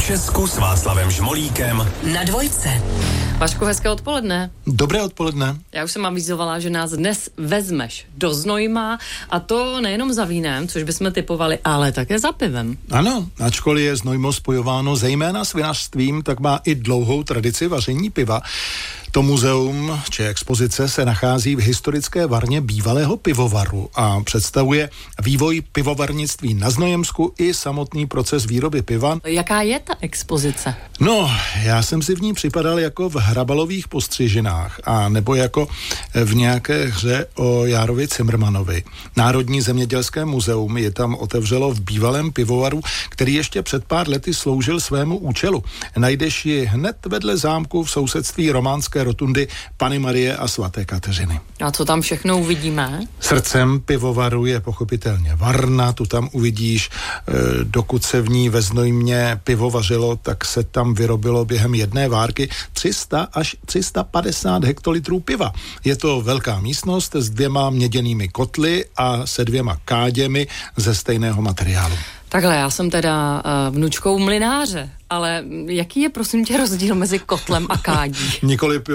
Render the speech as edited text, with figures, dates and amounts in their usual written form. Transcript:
Česku s Václavem Žmolíkem na Dvojce. Vašku, hezké odpoledne. Dobré odpoledne. Já už jsem avizovala, že nás dnes vezmeš do Znojma, a to nejenom za vínem, což bychom typovali, ale také za pivem. Ano, ačkoliv je Znojmo spojováno zejména s vinařstvím, tak má i dlouhou tradici vaření piva. To muzeum či expozice se nachází v historické varně bývalého pivovaru a představuje vývoj pivovarnictví na Znojemsku i samotný proces výroby piva. Jaká je ta expozice? No, já jsem si v ní připadal jako v hrabalových postřižinách a nebo jako v nějaké hře o Járovi Cimrmanovi. Národní zemědělské muzeum je tam otevřelo v bývalém pivovaru, který ještě před pár lety sloužil svému účelu. Najdeš ji hned vedle zámku v sousedství románské rotundy Panny Marie a svaté Kateřiny. A co tam všechno uvidíme? Srdcem pivovaru je pochopitelně varna, tu tam uvidíš, dokud se v ní ve Znojmě pivo vařilo, tak se tam vyrobilo během jedné várky 300 až 350 hektolitrů piva. Je to velká místnost s 2 měděnými kotly a se 2 káděmi ze stejného materiálu. Takhle, já jsem teda vnučkou mlynáře, ale jaký je, prosím tě, rozdíl mezi kotlem a kádí? Nikoli